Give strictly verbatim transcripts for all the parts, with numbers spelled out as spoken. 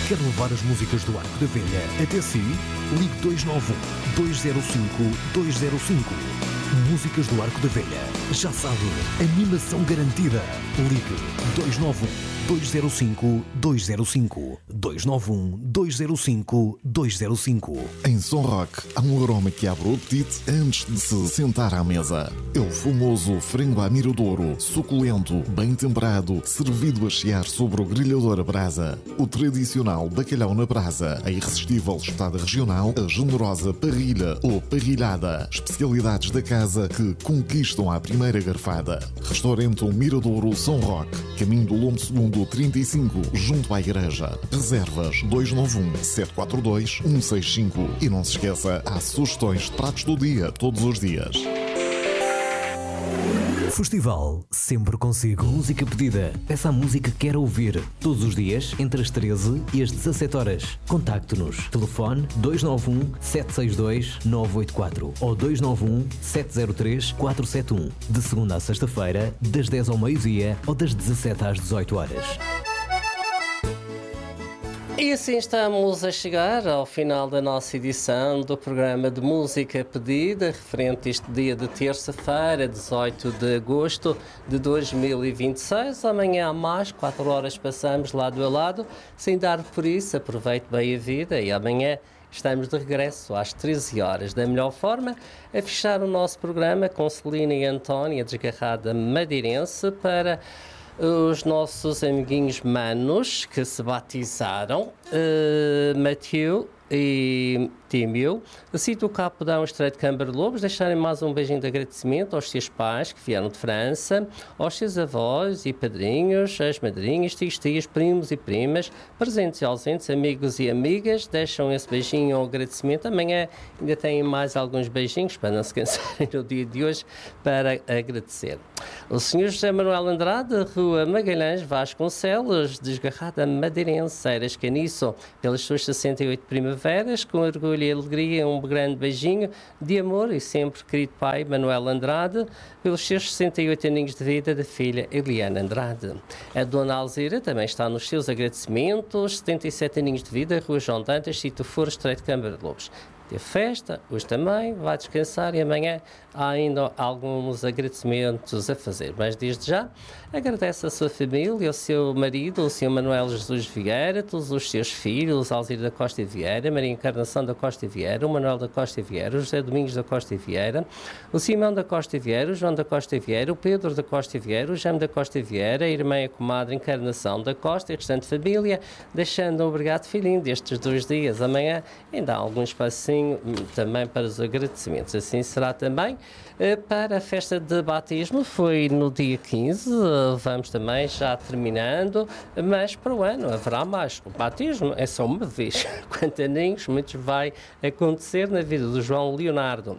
Quer levar as músicas do Arco da Velha até si? Ligue dois nove um, dois zero cinco, dois zero cinco. Músicas do Arco da Velha. Já sabe, animação garantida. Ligue dois nove um, dois zero cinco, dois zero cinco. dois nove um, dois zero cinco, dois zero cinco. Em Som Rock há um aroma que abre o apetite antes de se sentar à mesa. É o famoso frango à miradouro, suculento, bem temperado, servido a chiar sobre o grelhador a brasa. O tradicional bacalhau na brasa, a irresistível espetada regional, a generosa parrilha ou parrilhada. Especialidades da casa que conquistam à primeira garfada. Restaurante O Miradouro São Roque, caminho do Lombo Segundo trinta e cinco, junto à igreja. Reservas dois nove um, sete quatro dois, um seis cinco. E não se esqueça, há sugestões de pratos do dia todos os dias. Festival sempre consigo. Música pedida. Peça a música que quer ouvir. Todos os dias, entre as treze e as dezassete horas. Contacte-nos. Telefone dois nove um, sete seis dois, nove oito quatro ou dois nove um, sete zero três, quatro sete um. De segunda a sexta-feira, das dez ao meio-dia ou das dezassete às dezoito horas. E assim estamos a chegar ao final da nossa edição do programa de Música Pedida, referente a este dia de terça-feira, dezoito de agosto de dois mil e vinte e seis. Amanhã há mais, quatro horas passamos lado a lado, sem dar por isso, aproveite bem a vida e amanhã estamos de regresso às treze horas, da melhor forma, a fechar o nosso programa com Celina e Antónia, desgarrada madeirense, para os nossos amiguinhos manos que se batizaram, uh, Mateu e Tímio, assim do Capodão Estreito de Câmara de Lobos, deixarem mais um beijinho de agradecimento aos seus pais que vieram de França, aos seus avós e padrinhos, as madrinhas, tios, tias, primos e primas, presentes e ausentes, amigos e amigas, deixam esse beijinho ou agradecimento. Amanhã ainda têm mais alguns beijinhos para não se cansarem no dia de hoje para agradecer. O senhor José Manuel Andrade, Rua Magalhães, Vasconcelos, desgarrada madeirense, Eiras Caniço, pelas suas sessenta e oito primaveras, com orgulho e alegria, um grande beijinho de amor e sempre querido pai Manuel Andrade, pelos seus sessenta e oito aninhos de vida da filha Eliana Andrade. A dona Alzira também está nos seus agradecimentos, setenta e sete aninhos de vida, Rua João Dantas, Sítio Foro, Estreito de Câmara de Lobos. Teve festa, hoje também, vai descansar e amanhã há ainda alguns agradecimentos a fazer. Mas desde já, agradece a sua família, ao seu marido, o senhor Manuel Jesus Vieira, todos os seus filhos, Alzira da Costa Vieira, Maria Encarnação da Costa Vieira, o Manuel da Costa Vieira, o José Domingos da Costa Vieira, o Simão da Costa Vieira, o João da Costa Vieira, o Pedro da Costa Vieira, o Jaime da Costa Vieira, a irmã e a comadre Encarnação da Costa e a restante família, deixando um obrigado filhinho destes dois dias. Amanhã ainda há algum espacinho também para os agradecimentos. Assim será também para a festa de batismo, foi no dia quinze, vamos também já terminando, mas para o ano haverá mais. O batismo é só uma vez, quanto aninhos, muitos vai acontecer na vida do João Leonardo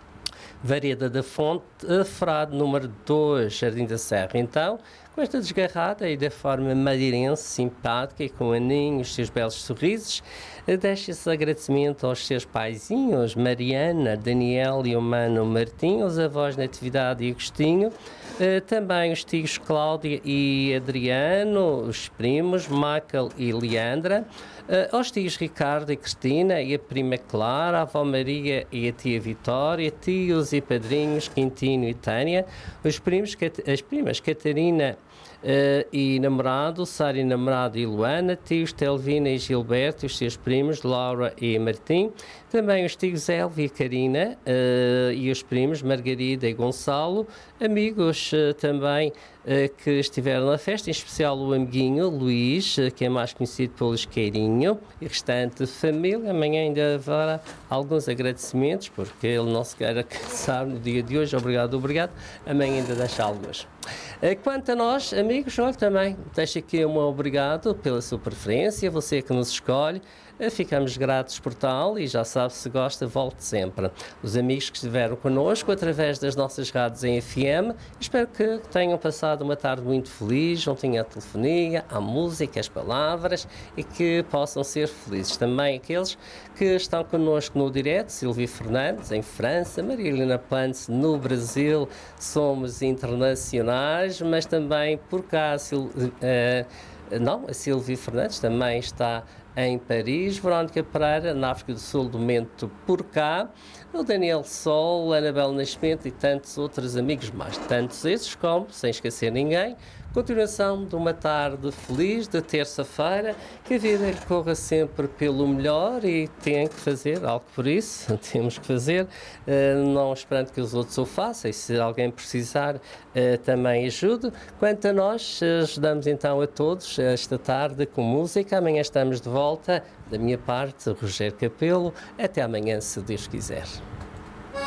Vareda da Fonte, frade número dois, Jardim da Serra. Então, com esta desgarrada e da forma madeirense, simpática e com aninhos, os seus belos sorrisos, deixa esse agradecimento aos seus paizinhos, Mariana, Daniel e o mano Martim, os avós Natividade e Agostinho, também os tios Cláudia e Adriano, os primos Michael e Leandra, aos tios Ricardo e Cristina e a prima Clara, a avó Maria e a tia Vitória, tios e padrinhos Quintino e Tânia, os primos, as primas Catarina Uh, e namorado, Sara e namorado e Luana, tios Telvina e Gilberto, os seus primos Laura e Martim, também os tios Elvia e Karina uh, e os primos Margarida e Gonçalo, amigos uh, também uh, que estiveram na festa, em especial o amiguinho Luís, uh, que é mais conhecido pelo Isqueirinho, e restante família. Amanhã ainda haverá alguns agradecimentos, porque ele não se quer cansar no dia de hoje. Obrigado, obrigado. Amanhã ainda deixa alguns. Quanto a nós, amigos, olha, também deixo aqui um obrigado pela sua preferência, você que nos escolhe. Ficamos gratos por tal e já sabe, se gosta, volte sempre. Os amigos que estiveram connosco através das nossas rádios em F M, espero que tenham passado uma tarde muito feliz, juntinho à telefonia, à música, às palavras e que possam ser felizes. Também aqueles que estão connosco no direto, Silvia Fernandes, em França, Maria Helena Plante, no Brasil, somos internacionais, mas também por cá, Sil, uh, não, a Silvia Fernandes também está em Paris, Verónica Pereira, na África do Sul, do momento por cá, o Daniel Sol, Anabel Nascimento e tantos outros amigos mais. Tantos esses como, sem esquecer ninguém, continuação de uma tarde feliz de terça-feira, que a vida corra sempre pelo melhor e tem que fazer algo por isso, temos que fazer, uh, não esperando que os outros o façam, e se alguém precisar uh, também ajude. Quanto a nós, ajudamos então a todos esta tarde com música. Amanhã estamos de volta. Da minha parte, Rogério Capelo. Até amanhã, se Deus quiser.